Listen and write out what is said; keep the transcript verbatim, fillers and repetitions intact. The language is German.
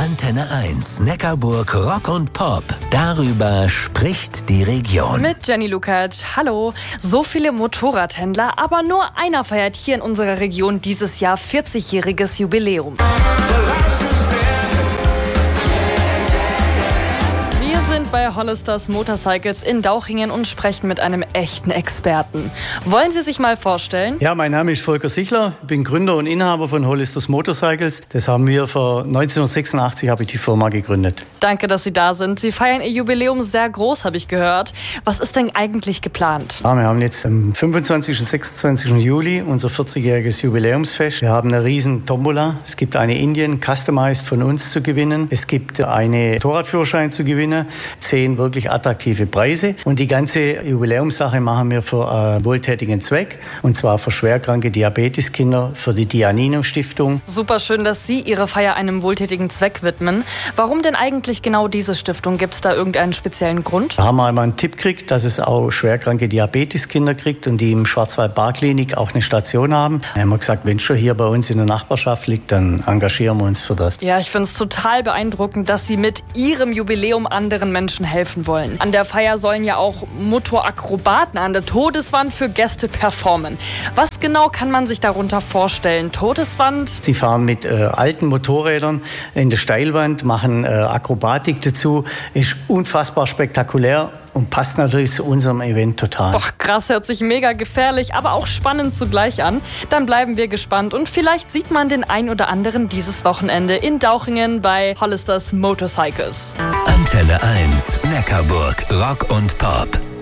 Antenne eins, Neckarburg Rock und Pop. Darüber spricht die Region. Mit Jenny Lukacs. Hallo. So viele Motorradhändler, aber nur einer feiert hier in unserer Region dieses Jahr vierzigjähriges Jubiläum. Bei Hollisters Motorcycles in Dauchingen und sprechen mit einem echten Experten. Wollen Sie sich mal vorstellen? Ja, mein Name ist Volker Sichler, bin Gründer und Inhaber von Hollisters Motorcycles. Das haben wir vor neunzehnhundertsechsundachtzig habe ich die Firma gegründet. Danke, dass Sie da sind. Sie feiern Ihr Jubiläum sehr groß, habe ich gehört. Was ist denn eigentlich geplant? Ja, wir haben jetzt am fünfundzwanzigsten und sechsundzwanzigsten Juli unser vierzigjähriges Jubiläumsfest. Wir haben eine riesen Tombola. Es gibt eine Indien Customized von uns zu gewinnen. Es gibt einen Motorradführerschein zu gewinnen. Zehn wirklich attraktive Preise. Und die ganze Jubiläumssache machen wir für einen wohltätigen Zweck. Und zwar für schwerkranke Diabeteskinder, für die Dianino-Stiftung. Super schön, dass Sie Ihre Feier einem wohltätigen Zweck widmen. Warum denn eigentlich genau diese Stiftung? Gibt es da irgendeinen speziellen Grund? Da haben wir einmal einen Tipp gekriegt, dass es auch schwerkranke Diabeteskinder kriegt und die im Schwarzwald-Bar-Klinik auch eine Station haben. Da haben wir gesagt, wenn es schon hier bei uns in der Nachbarschaft liegt, dann engagieren wir uns für das. Ja, ich finde es total beeindruckend, dass Sie mit Ihrem Jubiläum anderen Menschen helfen wollen. An der Feier sollen ja auch Motorakrobaten an der Todeswand für Gäste performen. Was genau kann man sich darunter vorstellen? Todeswand? Sie fahren mit äh, alten Motorrädern in der Steilwand, machen äh, Akrobatik dazu. Ist unfassbar spektakulär und passt natürlich zu unserem Event total. Boah, krass, hört sich mega gefährlich, aber auch spannend zugleich an. Dann bleiben wir gespannt und vielleicht sieht man den ein oder anderen dieses Wochenende in Dauchingen bei Hollisters Motorcycles. Antenne eins, Neckarburg Rock und Pop.